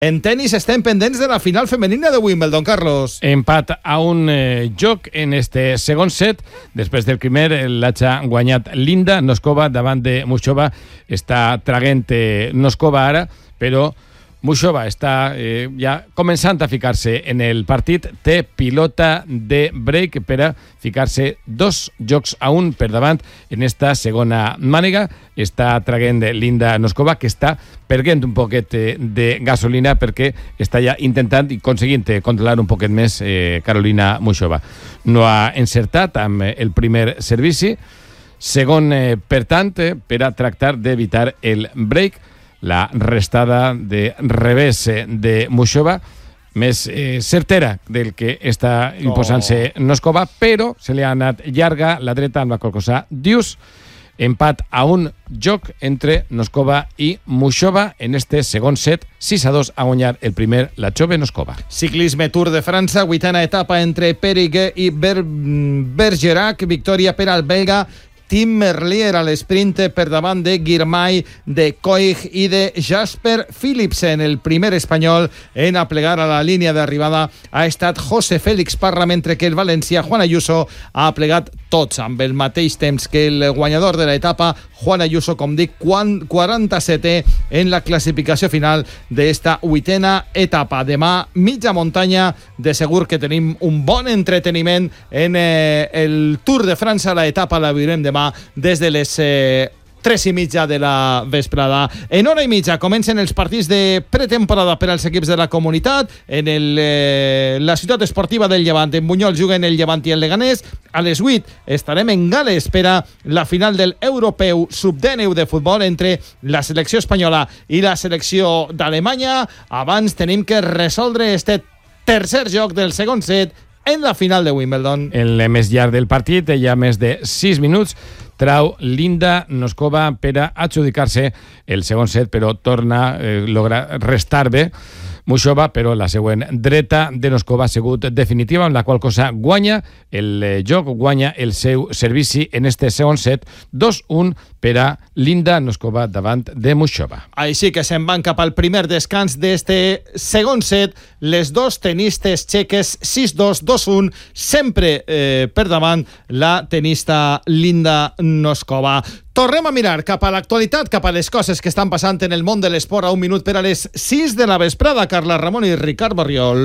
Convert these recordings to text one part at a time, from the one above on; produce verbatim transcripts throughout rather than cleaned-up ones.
En tenis estem pendents de la final femenina de Wimbledon, Carlos. Empat a un eh, joc en este segon set. Després del primer l'ha guanyat Linda Noskova davant de Muchova. Està traguent eh, Noskova ara, però Muchova està eh, ja començant a ficar-se en el partit. Té pilota de break per a ficar-se dos jocs a un per davant en esta segona mànega. Està traguent Linda Noskova, que està perdent un poquet de gasolina perquè està ja intentant i aconseguint controlar un poquet més eh, Carolina Muchova. No ha encertat amb el primer servici. Segon, eh, per tant, eh, per a tractar d'evitar el break. La restada de revés de Muchova, més eh, certera del que està imposant-se oh. Noskova, però se li ha anat llarga la dreta amb la qual cosa dius. Empat a un joc entre Noskova i Muchova en este segon set. sis a dos a guanyar el primer la jove Noskova. Ciclisme Tour de França, vuitena etapa entre Périgueux i Ber Bergerac. Victòria per al belga Tim Merlier a l'esprint per davant de Girmay, de Koig i de Jasper Philipsen. El primer espanyol en aplegar a la línia d'arribada ha estat José Félix Parra, mentre que el valencià Juan Ayuso ha aplegat tots amb el mateix temps que el guanyador de l'etapa, Juan Ayuso, com dic, quaranta-setè en la classificació final d'esta vuitena etapa. Demà, mitja muntanya, de segur que tenim un bon entreteniment en eh, el Tour de França. La etapa la viurem demà des de les eh, tres i mitja de la vesprada. En hora i mitja comencen els partits de pretemporada per als equips de la comunitat. En el, eh, la ciutat esportiva del Llevant, en Bunyol, juguen el Llevant i el Leganés. A les vuit estarem en Gales per a la final del europeu sub dinou de futbol entre la selecció espanyola i la selecció d'Alemanya. Abans tenim que resoldre este tercer joc del segon set en la final de Wimbledon. El més llarg del partit, hi ha més de sis minuts, trau Linda Noskova per a adjudicar-se el segon set, però torna, eh, logra restar bé Muchova, però la següent dreta de Noskova ha sigut definitiva, amb la qual cosa guanya el eh, joc, guanya el seu servici en este segon set, dos un per a Linda Noskova davant de Muchova. Així que se'n van cap al primer descans d'este segon set, les dos tenistes txeques, sis dos, dos un, sempre eh, per davant la tenista Linda Noskova. Tornem a mirar cap a l'actualitat, cap a les coses que estan passant en el món de l'esport a un minut per a les sis de la vesprada. Carla Ramon i Ricard Borriol.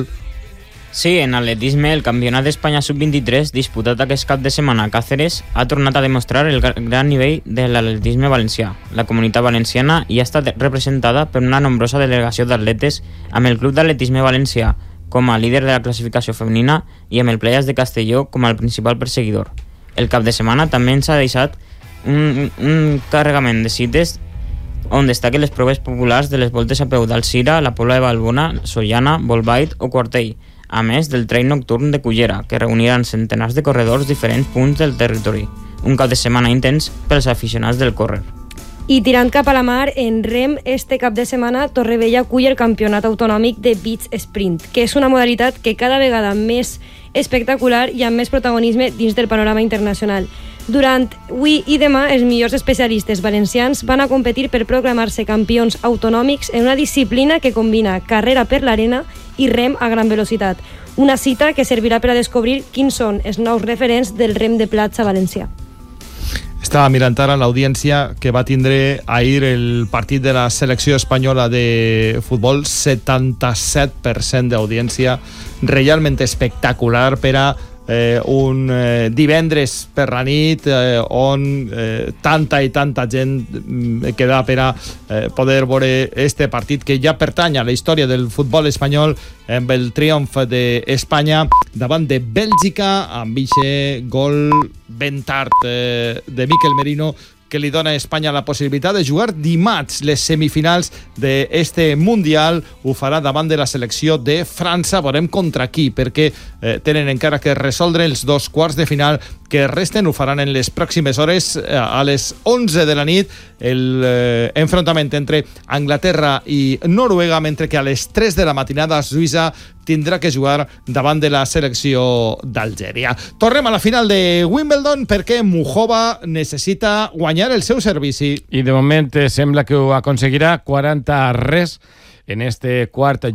Sí, en atletisme, el Campionat d'Espanya sub vint-i-tres, disputat aquest cap de setmana a Càceres, ha tornat a demostrar el gran nivell de l'atletisme valencià. La comunitat valenciana hi ha estat representada per una nombrosa delegació d'atletes, amb el Club d'Atletisme Valencià com a líder de la classificació femenina i amb el Playas de Castelló com el principal perseguidor. El cap de setmana també ens ha deixat un, un carregament de cites on destaquen les proves populars de les voltes a peu d'Alzira, la Pobla de Valbona, Sollana, Bolbait o Quartell, a més del trail nocturn de Cullera, que reuniran centenars de corredors diferents punts del territori. Un cap de setmana intens pels aficionats del córrer. I tirant cap a la mar, en rem, este cap de setmana Torrevella acull el Campionat Autonòmic de Beach Sprint, que és una modalitat que cada vegada més espectacular i amb més protagonisme dins del panorama internacional. Durant avui i demà, els millors especialistes valencians van a competir per proclamar-se campions autonòmics en una disciplina que combina carrera per l'arena i rem a gran velocitat. Una cita que servirà per a descobrir quins són els nous referents del rem de platja valencià. Estava mirant ara l'audiència que va tindre ahir el partit de la selecció espanyola de futbol, setanta-set per cent d'audiència, realment espectacular per a Eh, un eh, divendres per la nit eh, on eh, tanta i tanta gent eh, queda per a eh, poder veure este partit que ja pertany a la història del futbol espanyol, amb el triomf d'Espanya davant de Bèlgica, amb aquest gol ben tard eh, de Mikel Merino, que li dona a Espanya la possibilitat de jugar dimarts les semifinals d'este Mundial. Ho farà davant de la selecció de França. Veurem contra qui, perquè eh, tenen encara que resoldre els dos quarts de final que resten. Ho faran en les pròximes hores. Eh, a les onze de la nit el eh, enfrontament entre Anglaterra i Noruega, mentre que a les tres de la matinada Suïssa tindrà que jugar davant de la selecció d'Algèria. Tornem a la final de Wimbledon perquè Muchova necessita guanyar el seu servici. I de moment sembla que ho aconseguirà. Quaranta a res en este quart